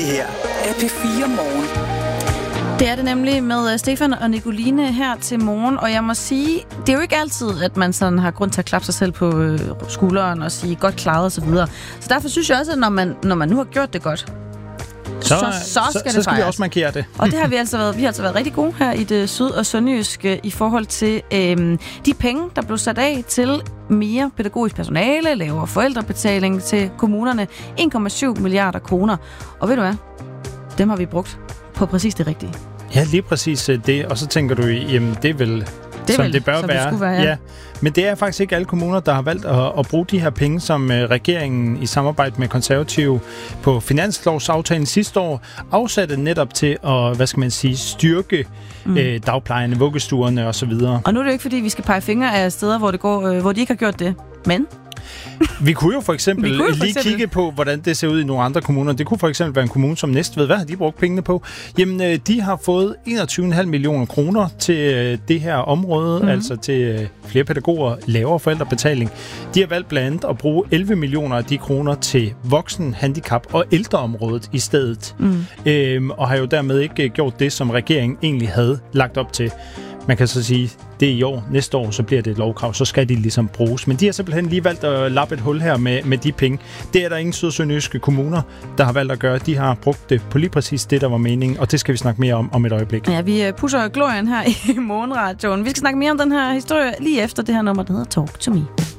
her er P4 Morgen. Det er det nemlig med Stefan og Nicoline her til morgen, og jeg må sige, det er jo ikke altid, at man sådan har grund til at klappe sig selv på skulderen og sige godt klaret og så videre. Så derfor synes jeg også, at når man nu har gjort det godt, så skal vi også markere det. Og det har vi altså været. Vi har altså været rigtig gode her i det syd- og sønderjyske i forhold til de penge, der blev sat af til mere pædagogisk personale, lavere forældrebetaling til kommunerne. 1,7 milliarder kroner. Og ved du hvad? Dem har vi brugt på præcis det rigtige. Ja, lige præcis det. Og så tænker du, jamen det er vel... Det bør være. Ja. Men det er faktisk ikke alle kommuner, der har valgt at bruge de her penge, som regeringen i samarbejde med Konservative på finanslovsaftalen sidste år afsatte netop til at, styrke dagplejene, vuggestuerne osv. Og nu er det jo ikke, fordi vi skal pege fingre af steder, hvor de ikke har gjort det. Men... Vi kunne jo for eksempel kigge på, hvordan det ser ud i nogle andre kommuner. Det kunne for eksempel være en kommune som Næstved. Hvad har de brugt pengene på? Jamen, de har fået 21,5 millioner kroner til det her område, altså til flere pædagoger, lavere forældrebetaling. De har valgt blandt andet at bruge 11 millioner af de kroner til voksen, handicap og ældreområdet i stedet. Og har jo dermed ikke gjort det, som regeringen egentlig havde lagt op til. Man kan så sige, det er i år. Næste år, så bliver det et lovkrav. Så skal de ligesom bruges. Men de har simpelthen lige valgt at lappe et hul her med de penge. Det er der ingen sydsønderjyske kommuner, der har valgt at gøre. De har brugt det på lige præcis det, der var meningen. Og det skal vi snakke mere om et øjeblik. Ja, vi pusher glorien her i morgenradioen. Vi skal snakke mere om den her historie lige efter det her nummer, der hedder Talk to Me.